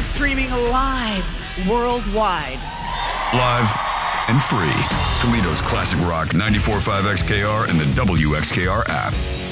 are streaming live worldwide. Live and free. Toledo's classic rock 94.5 XKR and the WXKR app.